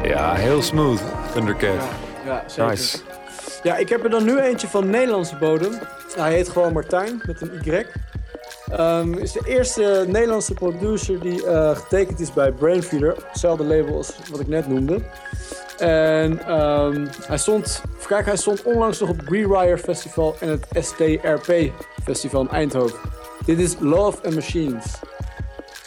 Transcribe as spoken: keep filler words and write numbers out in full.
Ja, heel smooth, Thundercat. Ja, ja zeker. Nice. Ja, ik heb er dan nu eentje van Nederlandse bodem. Hij heet gewoon Martijn, met een Y. Um, is de eerste Nederlandse producer die uh, getekend is bij Brainfeeder. Hetzelfde label als wat ik net noemde. En um, hij stond, even kijken, hij stond onlangs nog op het Rewire Festival en het S T R P Festival in Eindhoven. Dit is Love and Machines.